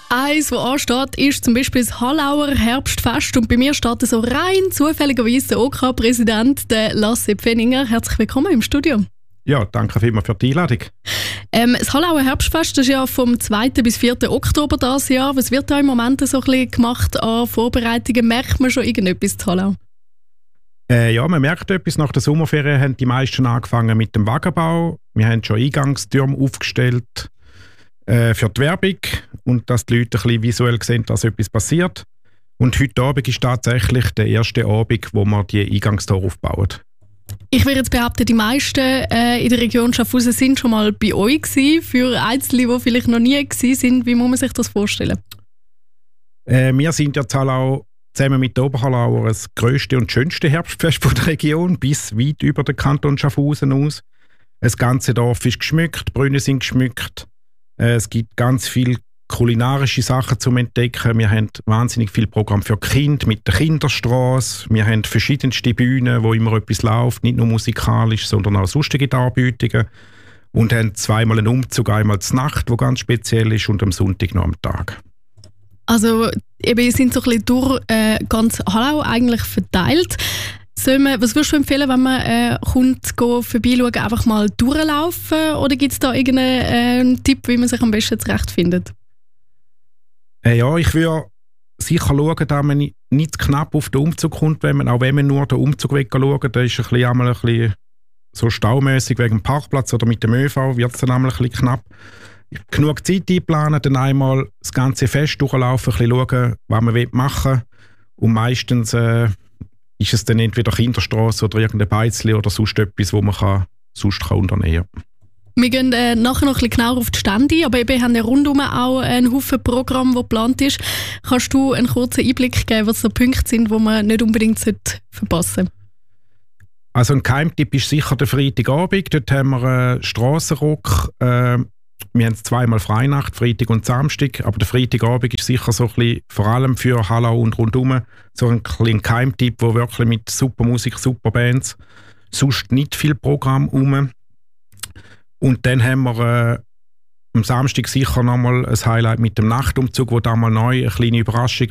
Eins, das ansteht, ist zum Beispiel das Hallauer Herbstfest. Und bei mir steht so rein zufälligerweise der OK-Präsident, der Lasse Pfenninger. Herzlich willkommen im Studio. Ja, danke vielmals für die Einladung. Das Hallauer Herbstfest ist ja vom 2. bis 4. Oktober dieses Jahr. Was wird da im Moment so ein bisschen gemacht an Vorbereitungen? Merkt man schon irgendetwas zu Hallau? Ja, man merkt etwas. Nach der Sommerferien haben die meisten angefangen mit dem Wagenbau. Wir haben schon Eingangstürme aufgestellt für die Werbung und dass die Leute ein bisschen visuell sehen, dass etwas passiert. Und heute Abend ist tatsächlich der erste Abend, wo wir die Eingangstore aufbauen. Ich würde jetzt behaupten, die meisten in der Region Schaffhausen sind schon mal bei euch gewesen. Für Einzelne, die vielleicht noch nie gewesen sind, wie muss man sich das vorstellen? Wir sind ja Hallau zusammen mit der Oberhallauer das grösste und schönste Herbstfest der Region, bis weit über den Kanton Schaffhausen aus. Das ganze Dorf ist geschmückt, die Brunnen sind geschmückt. Es gibt ganz viele kulinarische Sachen zum Entdecken. Wir haben wahnsinnig viel Programm für Kinder mit der Kinderstraße. Wir haben verschiedenste Bühnen, wo immer etwas läuft, nicht nur musikalisch, sondern auch sonstige Darbietungen. Und haben zweimal einen Umzug, einmal zur Nacht, wo ganz speziell ist, und am Sonntag noch am Tag. Also eben, ihr seid so ein bisschen durch ganz Hallau eigentlich verteilt. Was würdest du empfehlen, wenn man vorbeischauen, einfach mal durchlaufen? Oder gibt es da irgendeinen Tipp, wie man sich am besten zurechtfindet? Ja, ich würde sicher schauen, dass man nicht zu knapp auf den Umzug kommt, wenn man nur den Umzug schaut. Da ist einmal ein bisschen so staumässig wegen dem Parkplatz oder mit dem ÖV, wird es dann einmal ein bisschen knapp. Genug Zeit einplanen, dann einmal das ganze Fest durchlaufen, ein bisschen schauen, was man machen will. Und meistens ist es dann entweder Kinderstraße oder irgendein Beizli oder sonst etwas, wo man sonst unternehmen kann. Wir gehen nachher noch ein bisschen genauer auf die Stände, aber wir haben ja rundum auch einen Haufen Programm, das geplant ist. Kannst du einen kurzen Einblick geben, was so Punkte sind, die man nicht unbedingt verpassen sollte? Also ein Geheimtipp ist sicher der Freitagabend. Dort haben wir Strassenrock. Wir haben zweimal Freinacht, Freitag und Samstag, aber der Freitagabend ist sicher so ein bisschen, vor allem für Hallau und rundum, so ein kleiner Geheimtipp, wo wirklich mit super Musik, super Bands, sonst nicht viel Programm rum. Und dann haben wir am Samstag sicher nochmal ein Highlight mit dem Nachtumzug, wo da mal neu eine kleine Überraschung